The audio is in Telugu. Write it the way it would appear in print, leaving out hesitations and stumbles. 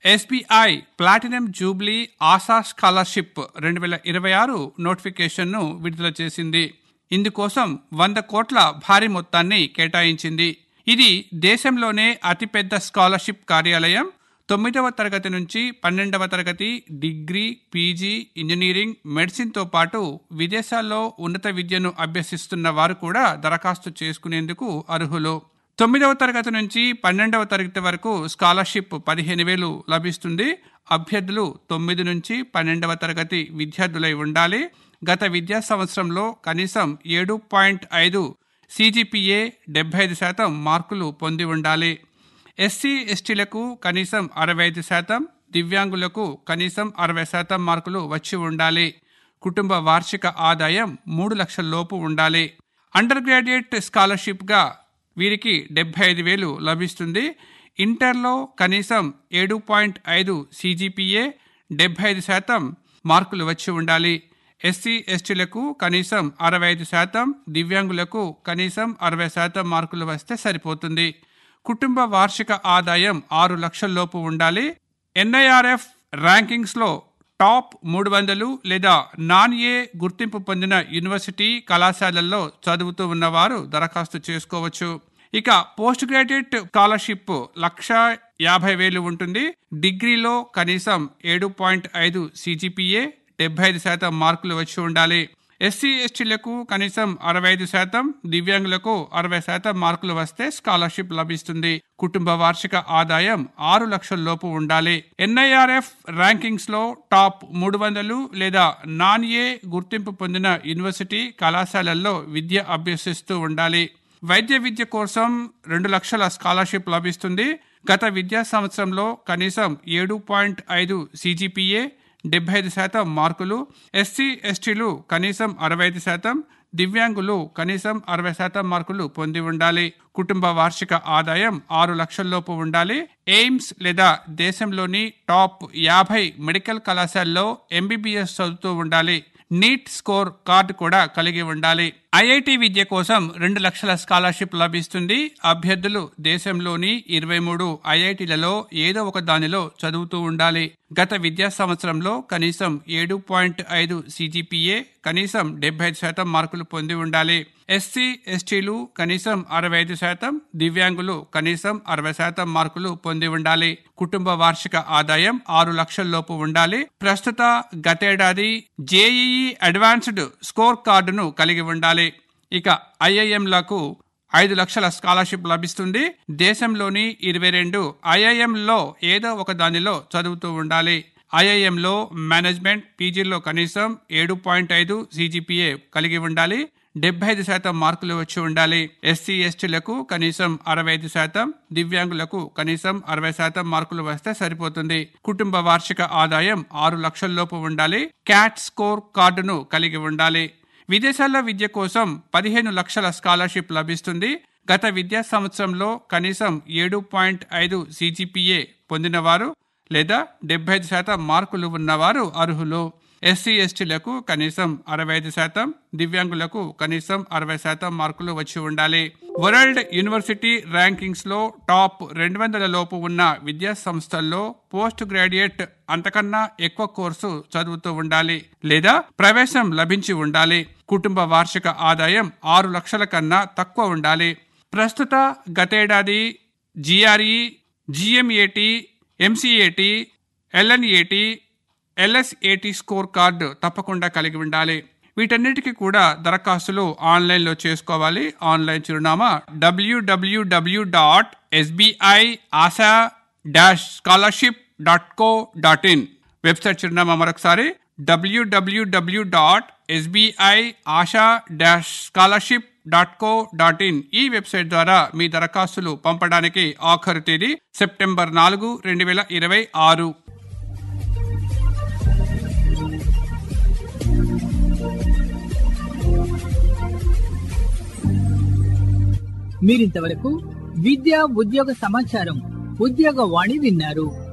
SBI platinum Jubilee ASHA scholarship 2026 నోటిఫికేషన్ను విడుదల చేసింది. ఇందుకోసం 100 కోట్ల భారీ మొత్తాన్ని కేటాయించింది. ఇది దేశంలోనే అతిపెద్ద స్కాలర్షిప్ కార్యాలయం. 9వ తరగతి నుంచి 12వ తరగతి డిగ్రీ, పీజీ, ఇంజనీరింగ్, మెడిసిన్తో పాటు విదేశాల్లో ఉన్నత విద్యను అభ్యసిస్తున్న వారు కూడా దరఖాస్తు చేసుకునేందుకు అర్హులు. 9వ తరగతి నుంచి 12వ తరగతి వరకు స్కాలర్షిప్ 15,000 లభిస్తుంది. అభ్యర్థులు 9 నుంచి 12వ తరగతి విద్యార్థులై ఉండాలి. గత విద్యా సంవత్సరంలో కనీసం 7.5 CGPA 75% మార్కులు పొంది ఉండాలి. ఎస్సీ ఎస్టీలకు కనీసం 65%, దివ్యాంగులకు కనీసం 60% మార్కులు వచ్చి ఉండాలి. కుటుంబ వార్షిక ఆదాయం 3 లక్షల లోపు ఉండాలి. అండర్ గ్రాడ్యుయేట్ స్కాలర్షిప్గా వీరికి 75,000 లభిస్తుంది. ఇంటర్లో కనీసం 7.5 CGPA 75% మార్కులు వచ్చి ఉండాలి. ఎస్సీ ఎస్టీలకు కనీసం 65%, దివ్యాంగులకు కనీసం 60% మార్కులు వస్తే సరిపోతుంది. కుటుంబ వార్షిక ఆదాయం 6 లక్షల లోపు ఉండాలి. NIRF ర్యాంకింగ్స్లో టాప్ 300 లేదా నాన్ ఏ గుర్తింపు పొందిన యూనివర్సిటీ కళాశాలల్లో చదువుతూ ఉన్నవారు దరఖాస్తు చేసుకోవచ్చు. ఇక పోస్ట్ గ్రాడ్యుయేట్ స్కాలర్షిప్ 1,50,000 ఉంటుంది. డిగ్రీలో కనీసం 7.5 CGPA 75% మార్కులు వచ్చి ఉండాలి. ఎస్సీ ఎస్టీలకు కనీసం 65%, దివ్యాంగులకు 60% మార్కులు వస్తే స్కాలర్షిప్ లభిస్తుంది. కుటుంబ వార్షిక ఆదాయం 6 లక్షల లోపు ఉండాలి. NIRF ర్యాంకింగ్స్ లో టాప్ 300 లేదా నాన్ ఏ గుర్తింపు పొందిన యూనివర్సిటీ కళాశాలల్లో విద్య అభ్యసిస్తూ ఉండాలి. వైద్య విద్య కోసం 2 లక్షల స్కాలర్షిప్ లభిస్తుంది. గత విద్యా సంవత్సరంలో కనీసం 7.5 CGPA 75% మార్కులు, ఎస్సీ ఎస్టీలు కనీసం 65%, దివ్యాంగులు కనీసం 60% మార్కులు పొంది ఉండాలి. కుటుంబ వార్షిక ఆదాయం 6 లక్షల లోపు ఉండాలి. ఎయిమ్స్ లేదా దేశంలోని టాప్ 50 మెడికల్ కళాశాలలో MBBS చదువుతూ ఉండాలి. నీట్ స్కోర్ కార్డు కూడా కలిగి ఉండాలి. ఐఐటి విద్య కోసం 2 లక్షల స్కాలర్షిప్ లభిస్తుంది. అభ్యర్థులు దేశంలోని 23 ఐఐటీలలో ఏదో ఒక దానిలో చదువుతూ ఉండాలి. గత విద్యా సంవత్సరంలో కనీసం 7.5 CGPA కనీసం 75% మార్కులు పొంది ఉండాలి. ఎస్సీ ఎస్టీలు కనీసం 65%, దివ్యాంగులు కనీసం 60% మార్కులు పొంది ఉండాలి. కుటుంబ వార్షిక ఆదాయం 6 లక్షల లోపు ఉండాలి. ప్రస్తుత గతేడాది JEE అడ్వాన్స్డ్ స్కోర్ కార్డును కలిగి ఉండాలి. ఇక ఐఐఎంలకు 5 లక్షల స్కాలర్షిప్ లభిస్తుంది. దేశంలోని 22 ఐఐఎంలో ఏదో ఒక దానిలో చదువుతూ ఉండాలి. ఐఐఎంలో మేనేజ్మెంట్, పీజీలో కనీసం 7.5 CGPA కలిగి ఉండాలి. 75% మార్కులు వచ్చి ఉండాలి. ఎస్సీ ఎస్టీలకు కనీసం 65%, దివ్యాంగులకు కనీసం 60% మార్కులు వస్తే సరిపోతుంది. కుటుంబ వార్షిక ఆదాయం 6 లక్షల లోపు ఉండాలి. క్యాట్ స్కోర్ కార్డును కలిగి ఉండాలి. విదేశాల్లో విద్య కోసం 15 లక్షల స్కాలర్షిప్ లభిస్తుంది. గత విద్యా సంవత్సరంలో కనీసం 7.5 CGPA పొందినవారు లేదా 75% మార్కులు ఉన్నవారు అర్హులు. ఎస్సీ ఎస్టీలకు కనీసం 65%, దివ్యాంగులకు కనీసం 60% మార్కులు వచ్చి ఉండాలి. వరల్డ్ యూనివర్సిటీ ర్యాంకింగ్స్ లో టాప్ 200 లోపు ఉన్న విద్యా సంస్థల్లో పోస్ట్ గ్రాడ్యుయేట్ అంతకన్నా ఎక్కువ కోర్సు చదువుతూ ఉండాలి లేదా ప్రవేశం లభించి ఉండాలి. కుటుంబ వార్షిక ఆదాయం 6 లక్షల కన్నా తక్కువ ఉండాలి. ప్రస్తుత గతేడాది GRE, GMAT, MCAT, LNAT, LSAT score card తప్పకుండా కలిగి ఉండాలి. వీటన్నిటికీ కూడా దరఖాస్తులు ఆన్లైన్లో చేసుకోవాలి. ఆన్లైన్ చిరునామా www.sbiasha-scholarship.co.in. వెబ్సైట్ చిరునామా మరొకసారి www.sbiasha-scholarship.co.in. ఈ వెబ్సైట్ ద్వారా మీ దరఖాస్తులు పంపడానికి ఆఖరు తేదీ సెప్టెంబర్ 4, 2026. మీరింతవరకు విద్యా ఉద్యోగ సమాచారం ఉద్యోగ వాణి విన్నారు.